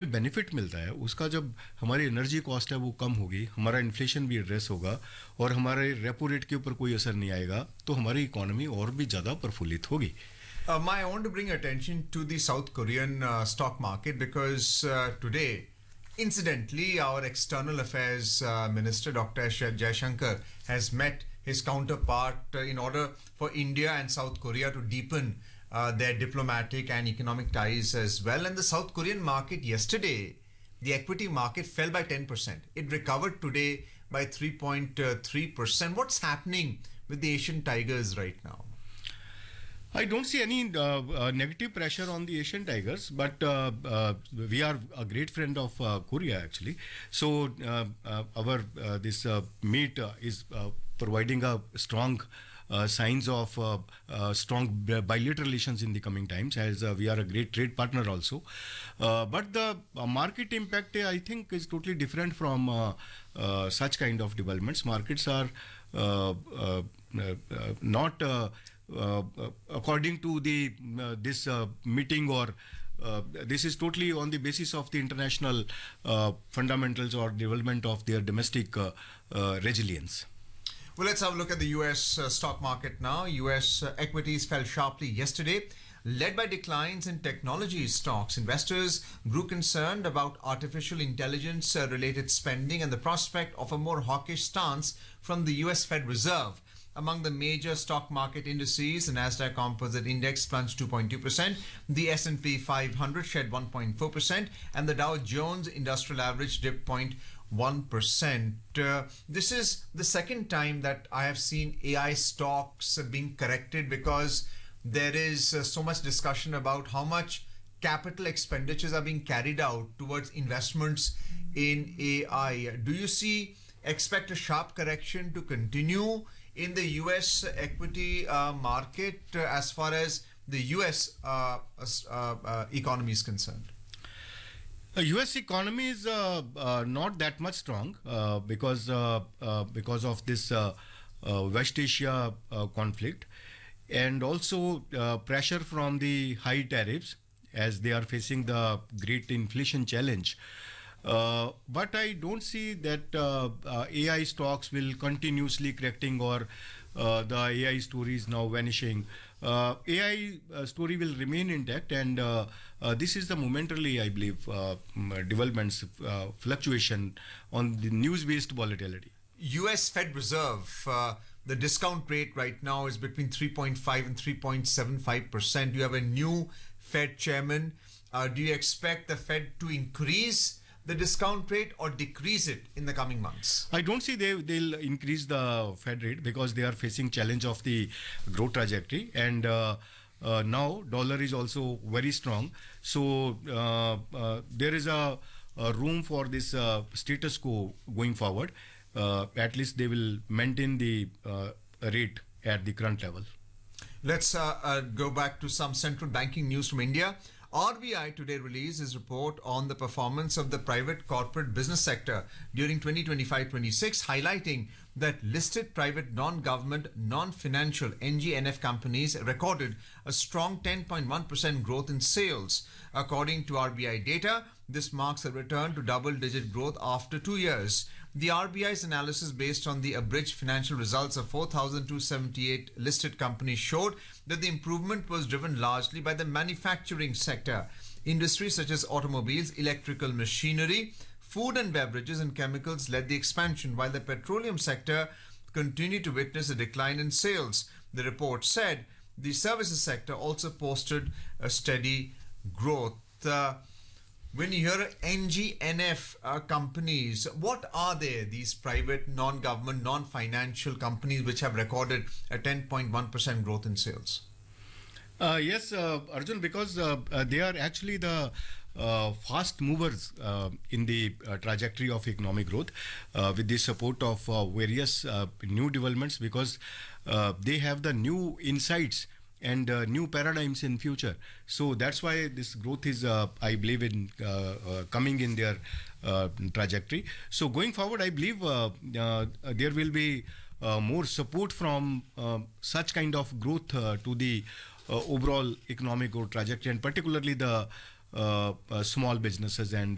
Benefit मिलता है उसका, जब हमारी एनर्जी कॉस्ट है वो कम होगी, हमारा इन्फ्लेशन भी एड्रेस होगा और हमारे रेपो रेट के ऊपर कोई असर नहीं आएगा, तो हमारी इकोनॉमी और भी ज़्यादा प्रफुल्लित होगी. I want to bring attention to the South Korean stock market because today, incidentally, our External Affairs Minister Dr. Jaishankar has met his counterpart in order for India and South Korea to deepen their diplomatic and economic ties as well. And the South Korean market yesterday, the equity market fell by 10%. It recovered today by 3.3%. What's happening with the Asian Tigers right now? I don't see any negative pressure on the Asian Tigers, but we are a great friend of Korea actually. So our this meet is providing a strong signs of strong bilateral relations in the coming times, as we are a great trade partner also. But the market impact, I think, is totally different from such kind of developments. Markets are not according to the this meeting, or this is totally on the basis of the international fundamentals or development of their domestic resilience. Well, let's have a look at the US stock market now. US equities fell sharply yesterday, led by declines in technology stocks. Investors grew concerned about artificial intelligence related spending and the prospect of a more hawkish stance from the US Fed Reserve. Among the major stock market indices, the Nasdaq Composite Index plunged 2.2%, the S&P 500 shed 1.4%, and the Dow Jones Industrial Average dipped 0.1%. This is the second time that I have seen AI stocks being corrected, because there is so much discussion about how much capital expenditures are being carried out towards investments in AI. Do you expect a sharp correction to continue in the US equity market as far as the US economy is concerned? The US economy is not that much strong because of this West Asia conflict, and also pressure from the high tariffs, as they are facing the great inflation challenge. But I don't see that AI stocks will continuously correcting, or the AI story is now vanishing. AI story will remain intact, and this is the momentarily, I believe, developments, fluctuation on the news-based volatility. US Fed Reserve, the discount rate right now is between 3.5 and 3.75%. You have a new Fed chairman. Do you expect the Fed to increase the discount rate or decrease it in the coming months? I don't see they'll increase the Fed rate, because they are facing challenge of the growth trajectory, and now dollar is also very strong. So there is a room for this status quo going forward. At least they will maintain the rate at the current level. Let's go back to some central banking news from India. RBI today released its report on the performance of the private corporate business sector during 2025-26, highlighting that listed private non-government, non-financial NGNF companies recorded a strong 10.1% growth in sales. According to RBI data, this marks a return to double-digit growth after 2 years. The RBI's analysis, based on the abridged financial results of 4,278 listed companies, showed that the improvement was driven largely by the manufacturing sector. Industries such as automobiles, electrical machinery, food and beverages, and chemicals led the expansion, while the petroleum sector continued to witness a decline in sales. The report said the services sector also posted a steady growth. When you hear NGNF companies, what are they? These private, non-government, non-financial companies which have recorded a 10.1% growth in sales? Yes, Arjun, because they are actually the fast movers in the trajectory of economic growth, with the support of various new developments, because they have the new insights and new paradigms in future. So that's why this growth is, I believe, in coming in their trajectory. So going forward, I believe there will be more support from such kind of growth to the overall economic growth trajectory, and particularly the small businesses and